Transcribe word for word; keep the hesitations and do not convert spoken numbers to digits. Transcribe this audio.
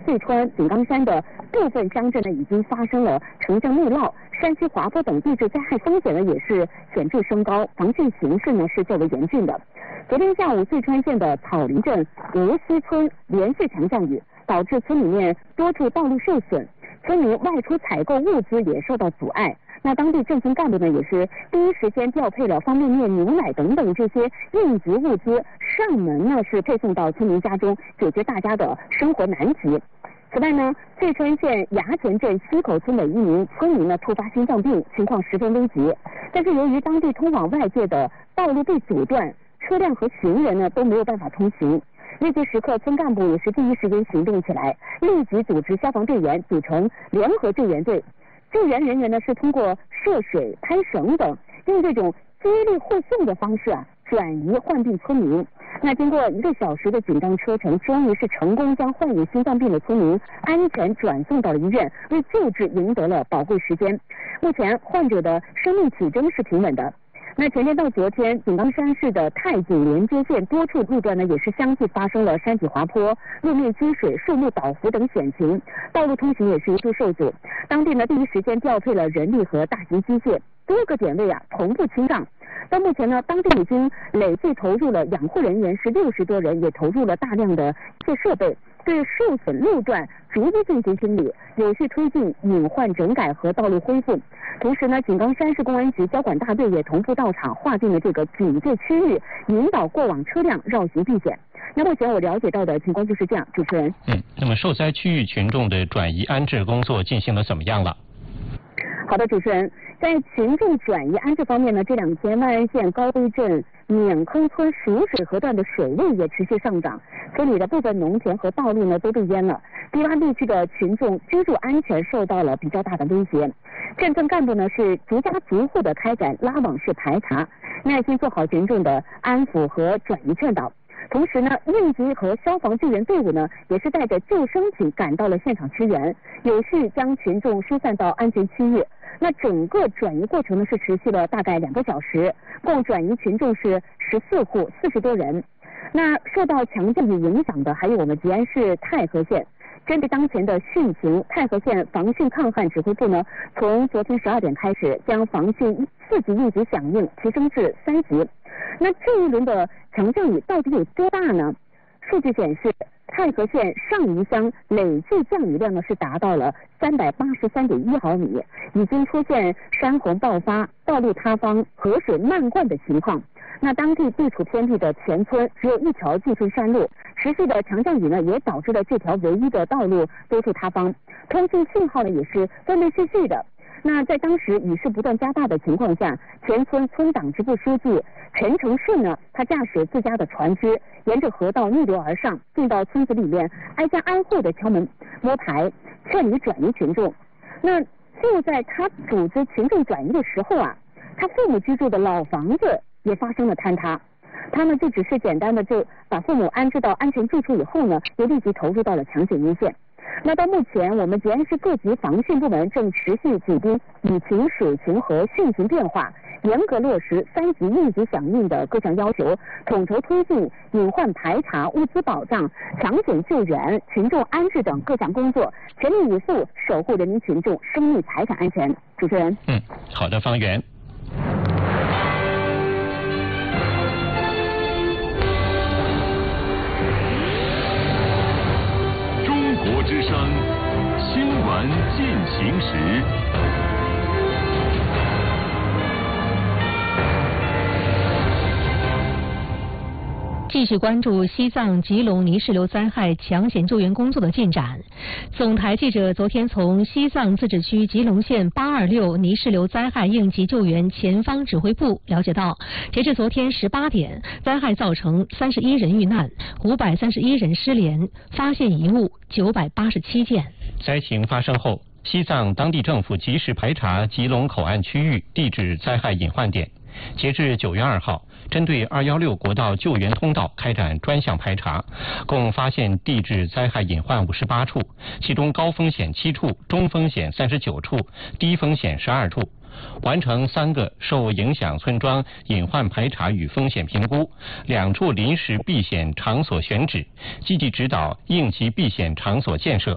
四川井冈山的部分乡镇呢，已经发生了城乡内涝，山区滑坡等地质灾害风险呢也是显著升高，防汛形势呢是较为严峻的。昨天下午，四川县的草林镇吴溪村连续强降雨，导致村里面多处道路受损，村民外出采购物资也受到阻碍。那当地镇村干部呢，也是第一时间调配了方便面、牛奶等等这些应急物资上门呢，是配送到村民家中，解决大家的生活难题。此外呢，四川县衙前镇西口村的一名村民呢突发心脏病，情况十分危急。但是由于当地通往外界的道路被阻断，车辆和行人呢都没有办法通行。危急时刻，村干部也是第一时间行动起来，立即组织消防队员组成联合救援队。救援人员呢是通过涉水、拍绳等，用这种接力护送的方式啊，转移患病村民。那经过一个小时的紧张车程，终于是成功将患有心脏病的村民安全转送到了医院，为救治赢得了宝贵时间。目前患者的生命体征是平稳的。那前天到昨天，井冈山市的太井连接线多处路段呢，也是相继发生了山体滑坡、路面积水、树木倒伏等险情，道路通行也是一度受阻。当地呢第一时间调配了人力和大型机械，多个点位啊同步清障。到目前呢，当地已经累计投入了养护人员是六十多人，也投入了大量的这设备，对受损路段逐步进行清理，有序推进隐患整改和道路恢复。同时呢，井冈山市公安局交管大队也同步到场，划定了这个警戒区域，引导过往车辆绕行避险。那目前我了解到的情况就是这样，主持人。 嗯，那么受灾区域群众的转移安置工作进行的怎么样了？ 好的，主持人，在群众转移安置方面呢，这两天万安县高碑镇碾坑村蜀水河段的水位也持续上涨，村里的部分农田和道路呢都被淹了，低洼地区的群众居住安全受到了比较大的威胁。镇村干部呢是逐家逐户的开展拉网式排查，耐心做好群众的安抚和转移劝导。同时呢，应急和消防救援队伍呢也是带着救生艇赶到了现场支援，有序将群众疏散到安全区域。那整个转移过程呢是持续了大概两个小时，共转移群众是十四户四十多人。那受到强降雨影响的还有我们吉安市太和县。针对当前的汛情，太和县防汛抗旱指挥部呢，从昨天十二点开始，将防汛四级应急响应提升至三级。那这一轮的强降雨到底有多大呢？数据显示，太和县上余乡累计降雨量呢是达到了三百八十三点一毫米，已经出现山洪爆发、道路塌方、河水漫灌的情况。那当地地处偏僻的前村只有一条进村山路，持续的强降雨呢，也导致了这条唯一的道路多处塌方，通信信号呢也是断断续续的。那在当时雨势不断加大的情况下，前村村党支部书记陈成顺呢，他驾驶自家的船只，沿着河道逆流而上，进到村子里面，挨家挨户的敲门摸排，劝你转移群众。那就在他组织群众转移的时候啊，他父母居住的老房子也发生了坍塌。他们就只是简单的就把父母安置到安全住处以后呢，又立即投入到了抢险一线。那到目前，我们吉安市各级防汛部门正持续紧盯雨情、水情和汛情变化，严格落实三级应急响应的各项要求，统筹推进隐患排查、物资保障、抢险救援、群众安置等各项工作，全力以赴守护人民群众生命财产安全。主持人， 嗯，好的，方圆。 国之声，新闻进行时。 继续关注西藏吉隆泥石流灾害抢险救援工作的进展。总台记者昨天从西藏自治区吉隆县八二六泥石流灾害应急救援前方指挥部了解到，截至昨天十八点，灾害造成三十一人遇难，五百三十一人失联，发现遗物九百八十七件。 灾情发生后，西藏当地政府及时排查吉隆口岸区域地质灾害隐患点。截至九月二号，针对二一六国道救援通道开展专项排查，共发现地质灾害隐患五十八处，其中高风险七处，中风险三十九处，低风险十二处。完成三个受影响村庄隐患排查与风险评估，两处临时避险场所选址，积极指导应急避险场所建设。